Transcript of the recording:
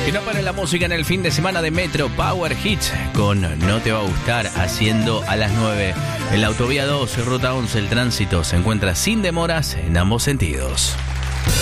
Que no pare la música en el fin de semana de Metro Power Hits con No Te Va a Gustar, haciendo a las 9. En la autovía 2, ruta 11, el tránsito se encuentra sin demoras en ambos sentidos.